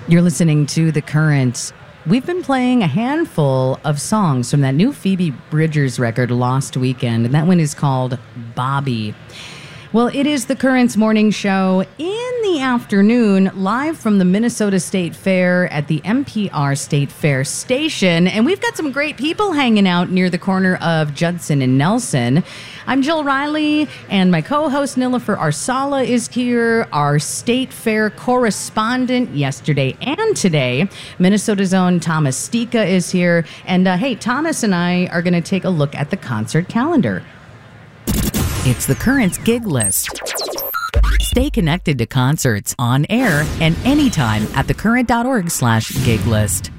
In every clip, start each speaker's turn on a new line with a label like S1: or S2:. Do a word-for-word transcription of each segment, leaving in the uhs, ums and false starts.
S1: You're listening to The Current. We've been playing a handful of songs from that new Phoebe Bridgers record, Lost Weekend, and that one is called Bobby. Well, it is The Current's morning show in the afternoon, live from the Minnesota State Fair at the N P R State Fair station. And we've got some great people hanging out near the corner of Judson and Nelson. I'm Jill Riley, and my co-host Nilofer Arsala is here, our State Fair correspondent yesterday and today. Minnesota's own Thomas Stika is here. And uh, hey, Thomas and I are going to take a look at the concert calendar. It's The Current's gig list. Stay connected to concerts on air and anytime at thecurrent.org slash gig list.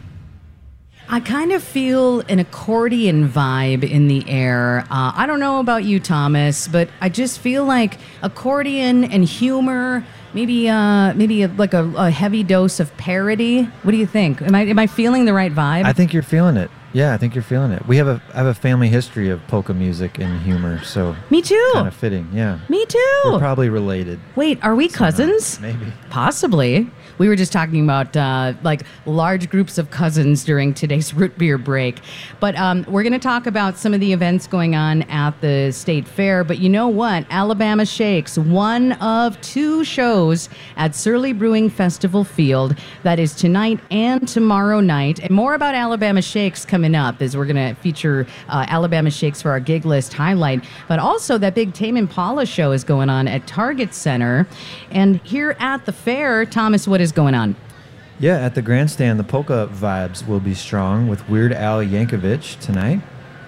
S1: I kind of feel an accordion vibe in the air. Uh, I don't know about you, Thomas, but I just feel like accordion and humor, maybe uh, maybe like a, a heavy dose of parody. What do you think? Am I am I feeling the right vibe?
S2: I think you're feeling it. Yeah, I think you're feeling it. We have a I have a family history of polka music and humor, so
S1: me too.
S2: Kind of fitting, yeah.
S1: Me too.
S2: We're probably related.
S1: Wait, are we cousins?
S2: Somehow. Maybe.
S1: Possibly. We were just talking about uh, like large groups of cousins during today's root beer break. But um, we're going to talk about some of the events going on at the State Fair. But you know what? Alabama Shakes, one of two shows at Surly Brewing Festival Field. That is tonight and tomorrow night. And more about Alabama Shakes coming up, as we're going to feature uh, Alabama Shakes for our gig list highlight. But also that big Tame Impala show is going on at Target Center. And here at the fair, Thomas, what is going on?
S2: Yeah, at the grandstand, the polka vibes will be strong with Weird Al Yankovic tonight.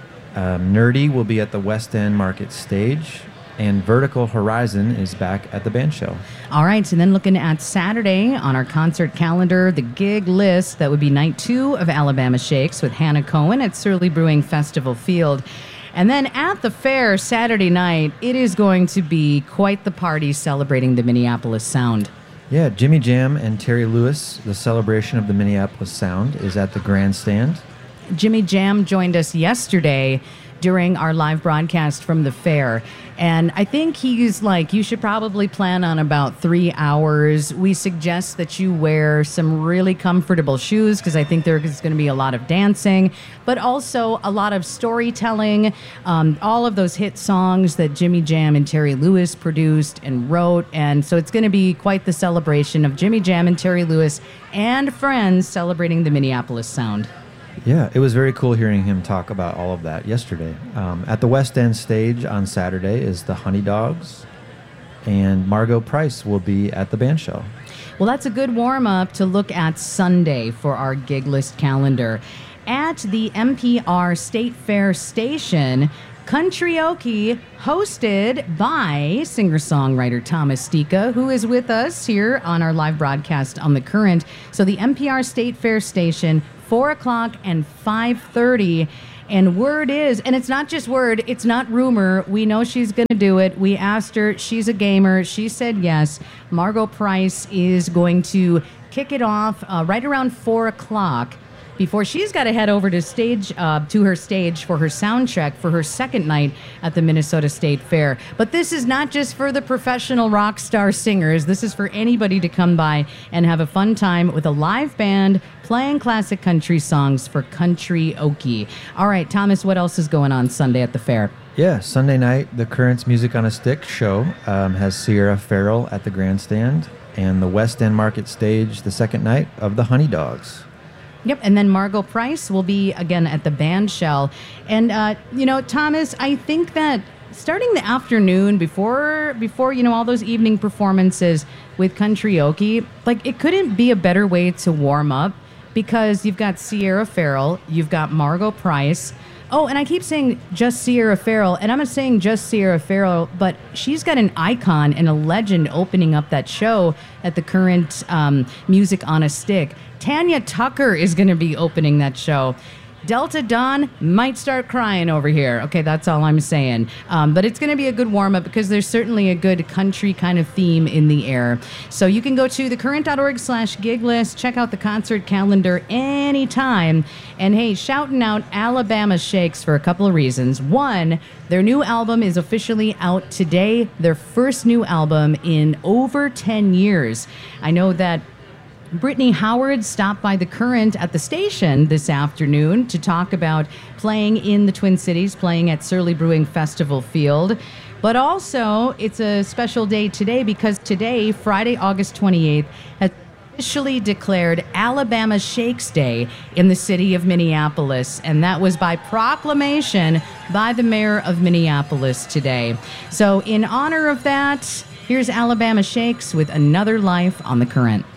S2: Um, Nerdy will be at the West End Market Stage, and Vertical Horizon is back at the band shell.
S1: All right, so then looking at Saturday on our concert calendar, the gig list, that would be night two of Alabama Shakes with Hannah Cohen at Surly Brewing Festival Field. And then at the fair Saturday night, it is going to be quite the party celebrating the Minneapolis Sound.
S2: Yeah, Jimmy Jam and Terry Lewis, the celebration of the Minneapolis Sound, is at the grandstand.
S1: Jimmy Jam joined us yesterday during our live broadcast from the fair. And I think he's like, you should probably plan on about three hours. We suggest that you wear some really comfortable shoes because I think there's going to be a lot of dancing, but also a lot of storytelling. Um, all of those hit songs that Jimmy Jam and Terry Lewis produced and wrote. And so it's going to be quite the celebration of Jimmy Jam and Terry Lewis and friends celebrating the Minneapolis Sound.
S2: Yeah, it was very cool hearing him talk about all of that yesterday. Um, at the West End stage on Saturday is the Honey Dogs, and Margot Price will be at the band shell.
S1: Well, that's a good warm-up to look at Sunday for our gig list calendar. At the N P R State Fair station, Country-oke, hosted by singer-songwriter Thomas Stika, who is with us here on our live broadcast on The Current. So the N P R State Fair station, four o'clock and five thirty. And word is, and it's not just word, it's not rumor. We know she's going to do it. We asked her. She's a gamer. She said yes. Margot Price is going to kick it off uh, right around four o'clock. Before she's got to head over to stage uh, to her stage for her sound check for her second night at the Minnesota State Fair. But this is not just for the professional rock star singers. This is for anybody to come by and have a fun time with a live band playing classic country songs for Country-oke. All right, Thomas, what else is going on Sunday at the fair?
S2: Yeah, Sunday night, the Current's Music on a Stick show um, has Sierra Farrell at the grandstand, and the West End Market Stage the second night of the Honey Dogs.
S1: Yep, and then Margot Price will be, again, at the band shell. And, uh, you know, Thomas, I think that starting the afternoon before, before you know, all those evening performances with Country-oke, like, it couldn't be a better way to warm up because you've got Sierra Farrell, you've got Margot Price. Oh, and I keep saying just Sierra Farrell, and I'm not saying just Sierra Farrell, but she's got an icon and a legend opening up that show at the Current um, Music on a Stick. Tanya Tucker is going to be opening that show. Delta Dawn might start crying over here. Okay, that's all I'm saying. Um, but it's going to be a good warm-up because there's certainly a good country kind of theme in the air. So you can go to thecurrent.org slash gig list, check out the concert calendar anytime. And hey, shouting out Alabama Shakes for a couple of reasons. One, their new album is officially out today. Their first new album in over ten years. I know that Brittany Howard stopped by the Current at the station this afternoon to talk about playing in the Twin Cities, playing at Surly Brewing Festival Field. But also, it's a special day today because today, Friday, August twenty-eighth, has officially declared Alabama Shakes Day in the city of Minneapolis. And that was by proclamation by the mayor of Minneapolis today. So in honor of that, here's Alabama Shakes with Another Life on the Current.